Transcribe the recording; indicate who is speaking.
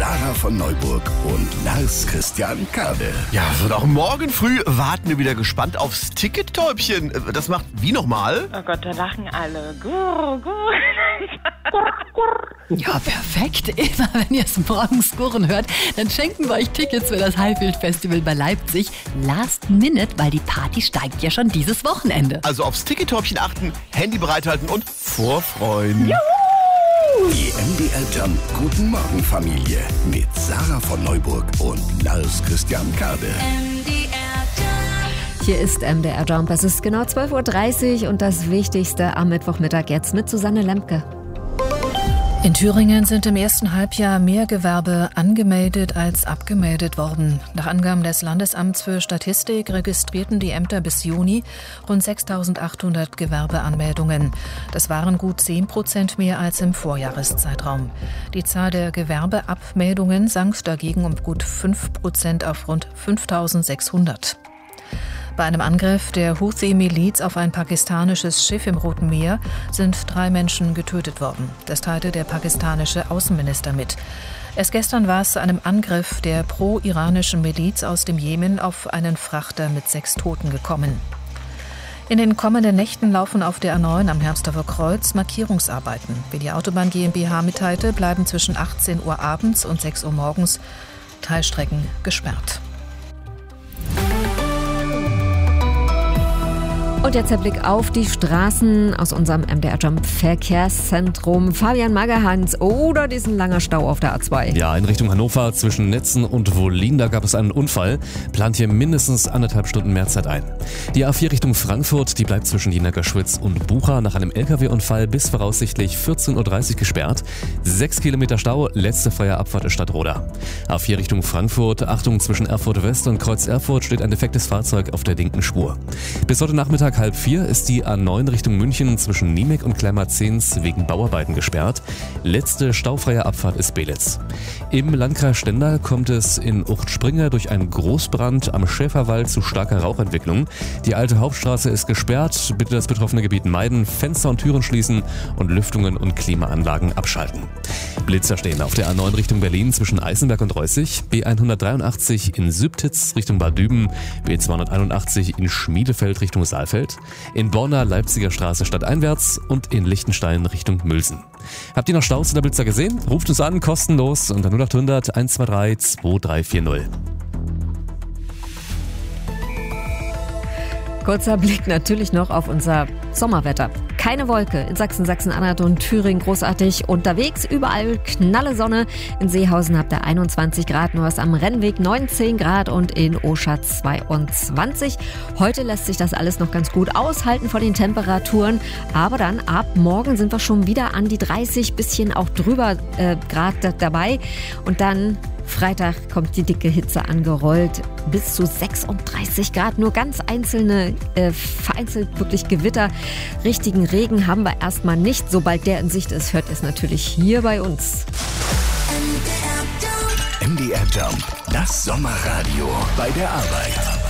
Speaker 1: Sarah von Neuburg und Lars Christian Kade.
Speaker 2: Ja, und auch morgen früh warten wir wieder gespannt aufs Ticket-Täubchen. Das macht wie nochmal?
Speaker 3: Oh Gott, da lachen alle. Gurr, gurr.
Speaker 4: Ja, perfekt. Immer wenn ihr es morgens gurren hört, dann schenken wir euch Tickets für das Highfield-Festival bei Leipzig. Last minute, weil die Party steigt ja schon dieses Wochenende.
Speaker 2: Also aufs Ticket-Täubchen achten, Handy bereithalten und vorfreuen.
Speaker 4: Juhu!
Speaker 1: Die MDR Jump Guten Morgen Familie mit Sarah von Neuburg und Lars Christian Kade.
Speaker 5: Hier ist MDR Jump. Es ist genau 12.30 Uhr und das Wichtigste am Mittwochmittag jetzt mit Susanne Lemke.
Speaker 6: In Thüringen sind im ersten Halbjahr mehr Gewerbe angemeldet als abgemeldet worden. Nach Angaben des Landesamts für Statistik registrierten die Ämter bis Juni rund 6.800 Gewerbeanmeldungen. Das waren gut 10% mehr als im Vorjahreszeitraum. Die Zahl der Gewerbeabmeldungen sank dagegen um gut 5% auf rund 5.600. Bei einem Angriff der Houthi-Miliz auf ein pakistanisches Schiff im Roten Meer sind 3 Menschen getötet worden. Das teilte der pakistanische Außenminister mit. Erst gestern war es zu einem Angriff der pro-iranischen Miliz aus dem Jemen auf einen Frachter mit 6 Toten gekommen. In den kommenden Nächten laufen auf der A9 am Hermsdorfer Kreuz Markierungsarbeiten. Wie die Autobahn GmbH mitteilte, bleiben zwischen 18 Uhr abends und 6 Uhr morgens Teilstrecken gesperrt.
Speaker 5: Und jetzt der Blick auf die Straßen aus unserem MDR Jump Verkehrszentrum. Fabian Magerhans oder diesen langer Stau auf der A2.
Speaker 7: Ja, in Richtung Hannover zwischen Netzen und Wollin, da gab es einen Unfall. Plant hier mindestens 1,5 Stunden mehr Zeit ein. Die A4 Richtung Frankfurt, die bleibt zwischen Jena-Göschwitz und Bucha nach einem LKW-Unfall bis voraussichtlich 14.30 Uhr gesperrt. 6 Kilometer Stau, letzte freie Abfahrt ist Stadtroda. A4 Richtung Frankfurt, Achtung, zwischen Erfurt West und Kreuz Erfurt steht ein defektes Fahrzeug auf der linken Spur. Bis heute Nachmittag 3:30 ist die A9 Richtung München zwischen Niemek und Kleinmarzens wegen Bauarbeiten gesperrt. Letzte staufreie Abfahrt ist Belitz. Im Landkreis Stendal kommt es in Uchtspringe durch einen Großbrand am Schäferwald zu starker Rauchentwicklung. Die alte Hauptstraße ist gesperrt. Bitte das betroffene Gebiet meiden, Fenster und Türen schließen und Lüftungen und Klimaanlagen abschalten. Blitzer stehen auf der A9 Richtung Berlin zwischen Eisenberg und Reußig, B183 in Sübtitz Richtung Bad Düben, B281 in Schmiedefeld Richtung Saalfeld, in Borna Leipziger Straße stadteinwärts und in Lichtenstein Richtung Mülsen. Habt ihr noch Staus in der Blitzer gesehen? Ruft uns an, kostenlos unter 0800 123 2340.
Speaker 5: Kurzer Blick natürlich noch auf unser Sommerwetter. Keine Wolke. In Sachsen, Sachsen-Anhalt und Thüringen großartig unterwegs. Überall knalle Sonne. In Seehausen habt ihr 21 Grad, nur am Rennweg 19 Grad und in Oschatz 22. Heute lässt sich das alles noch ganz gut aushalten von den Temperaturen. Aber dann ab morgen sind wir schon wieder an die 30, bisschen auch drüber Grad dabei. Und dann Freitag kommt die dicke Hitze angerollt, bis zu 36 Grad. Nur ganz einzelne, vereinzelt wirklich Gewitter. Richtigen Regen haben wir erstmal nicht. Sobald der in Sicht ist, hört ihr es natürlich hier bei uns.
Speaker 1: MDR Jump, das Sommerradio bei der Arbeit.